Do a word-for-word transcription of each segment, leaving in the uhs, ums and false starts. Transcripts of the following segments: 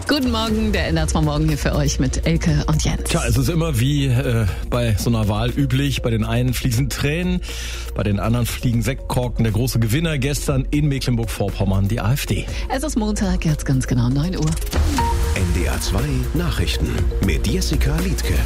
Guten Morgen, der N D R zwei Morgen hier für euch mit Elke und Jens. Tja, es ist immer wie äh, bei so einer Wahl üblich. Bei den einen fließen Tränen, bei den anderen fliegen Sektkorken. Der große Gewinner gestern in Mecklenburg-Vorpommern, die AfD. Es ist Montag, jetzt ganz genau neun Uhr. N D R zwei Nachrichten mit Jessica Liedtke.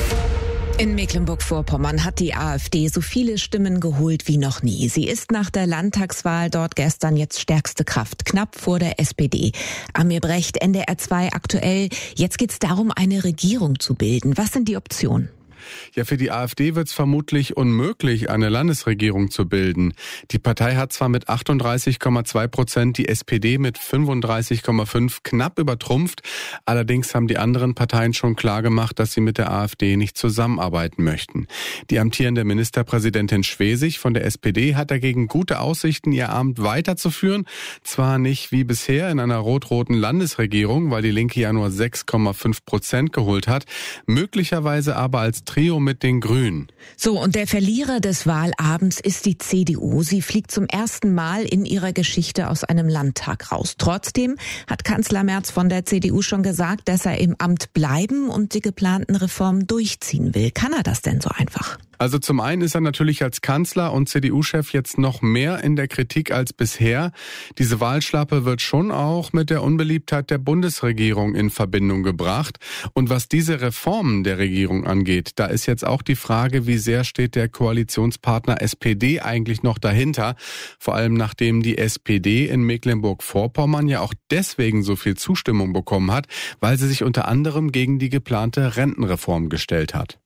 In Mecklenburg-Vorpommern hat die AfD so viele Stimmen geholt wie noch nie. Sie ist nach der Landtagswahl dort gestern jetzt stärkste Kraft, knapp vor der S P D. Amir Brecht, N D R zwei aktuell. Jetzt geht es darum, eine Regierung zu bilden. Was sind die Optionen? Ja, für die AfD wird es vermutlich unmöglich, eine Landesregierung zu bilden. Die Partei hat zwar mit achtunddreißig Komma zwei Prozent die S P D mit fünfunddreißig Komma fünf knapp übertrumpft. Allerdings haben die anderen Parteien schon klargemacht, dass sie mit der AfD nicht zusammenarbeiten möchten. Die amtierende Ministerpräsidentin Schwesig von der S P D hat dagegen gute Aussichten, ihr Amt weiterzuführen. Zwar nicht wie bisher in einer rot-roten Landesregierung, weil die Linke ja nur sechs Komma fünf Prozent geholt hat, möglicherweise aber als Trio mit den Grünen. So, und der Verlierer des Wahlabends ist die C D U. Sie fliegt zum ersten Mal in ihrer Geschichte aus einem Landtag raus. Trotzdem hat Kanzler Merz von der C D U schon gesagt, dass er im Amt bleiben und die geplanten Reformen durchziehen will. Kann er das denn so einfach? Also zum einen ist er natürlich als Kanzler und C D U-Chef jetzt noch mehr in der Kritik als bisher. Diese Wahlschlappe wird schon auch mit der Unbeliebtheit der Bundesregierung in Verbindung gebracht. Und was diese Reformen der Regierung angeht, da ist jetzt auch die Frage, wie sehr steht der Koalitionspartner S P D eigentlich noch dahinter? Vor allem nachdem die S P D in Mecklenburg-Vorpommern ja auch deswegen so viel Zustimmung bekommen hat, weil sie sich unter anderem gegen die geplante Rentenreform gestellt hat.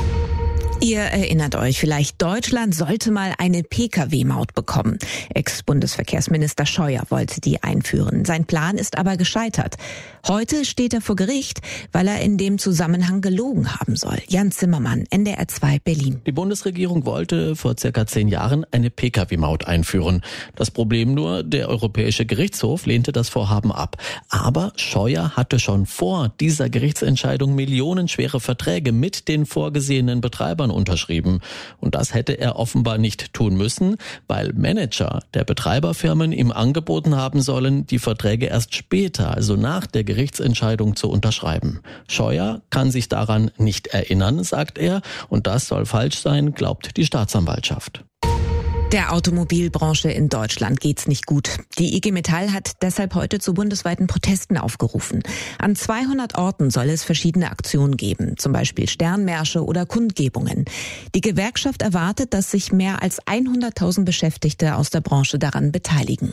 Ihr erinnert euch vielleicht, Deutschland sollte mal eine P K W-Maut bekommen. Ex-Bundesverkehrsminister Scheuer wollte die einführen. Sein Plan ist aber gescheitert. Heute steht er vor Gericht, weil er in dem Zusammenhang gelogen haben soll. Jan Zimmermann, N D R zwei Berlin. Die Bundesregierung wollte vor circa zehn Jahren eine P K W-Maut einführen. Das Problem nur, der Europäische Gerichtshof lehnte das Vorhaben ab. Aber Scheuer hatte schon vor dieser Gerichtsentscheidung millionenschwere Verträge mit den vorgesehenen Betreibern unterschrieben. Und das hätte er offenbar nicht tun müssen, weil Manager der Betreiberfirmen ihm angeboten haben sollen, die Verträge erst später, also nach der Gerichtsentscheidung, zu unterschreiben. Scheuer kann sich daran nicht erinnern, sagt er, und das soll falsch sein, glaubt die Staatsanwaltschaft. Der Automobilbranche in Deutschland geht's nicht gut. Die I G Metall hat deshalb heute zu bundesweiten Protesten aufgerufen. An zweihundert Orten soll es verschiedene Aktionen geben, zum Beispiel Sternmärsche oder Kundgebungen. Die Gewerkschaft erwartet, dass sich mehr als hunderttausend Beschäftigte aus der Branche daran beteiligen.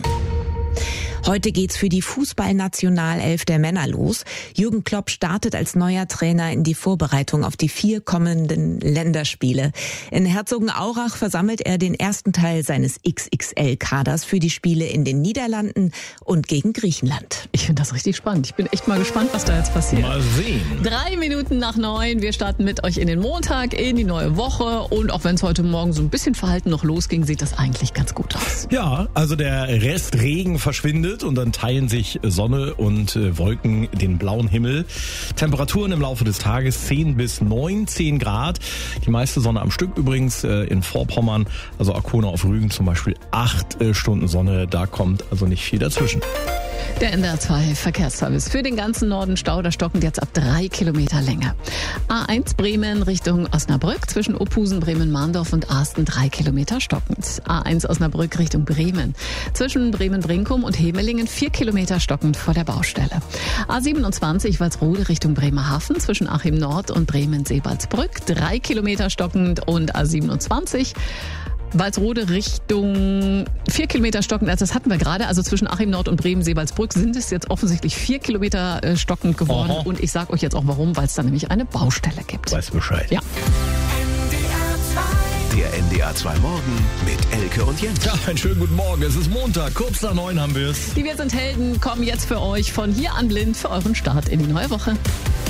Heute geht's für die Fußballnationalelf der Männer los. Jürgen Klopp startet als neuer Trainer in die Vorbereitung auf die vier kommenden Länderspiele. In Herzogenaurach versammelt er den ersten Teil seines X X L-Kaders für die Spiele in den Niederlanden und gegen Griechenland. Ich finde das richtig spannend. Ich bin echt mal gespannt, was da jetzt passiert. Mal sehen. Drei Minuten nach neun. Wir starten mit euch in den Montag, in die neue Woche. Und auch wenn es heute Morgen so ein bisschen verhalten noch losging, sieht das eigentlich ganz gut aus. Ja, also der Rest Regen verschwindet und dann teilen sich Sonne und äh, Wolken den blauen Himmel. Temperaturen im Laufe des Tages zehn bis neunzehn Grad. Die meiste Sonne am Stück übrigens äh, in Vorpommern, also Arkona auf Rügen zum Beispiel acht äh, Stunden Sonne. Da kommt also nicht viel dazwischen. Der N D R zwei Verkehrsservice für den ganzen Norden Stau, da stockend jetzt ab drei Kilometer Länge. A eins Bremen Richtung Osnabrück zwischen Ophusen, Bremen-Mahndorf und Arsten drei Kilometer stockend. A eins Osnabrück Richtung Bremen zwischen Bremen-Brinkum und Hemelingen vier Kilometer stockend vor der Baustelle. A siebenundzwanzig Walsrode Richtung Bremerhaven zwischen Achim Nord und Bremen-Seebaldsbrück drei Kilometer stockend und A siebenundzwanzig Walsrode Richtung vier Kilometer stockend, als das hatten wir gerade, also zwischen Achim Nord und Bremen-Seebaldsbrück sind es jetzt offensichtlich vier Kilometer äh, stockend geworden. Aha. Und ich sage euch jetzt auch warum, weil es da nämlich eine Baustelle gibt. Weißt du Bescheid? Ja. Der N D R zwei Morgen mit Elke und Jens. Ja, einen schönen guten Morgen. Es ist Montag, kurz nach neun haben wir es. Die Wir sind Helden kommen jetzt für euch von hier an blind für euren Start in die neue Woche.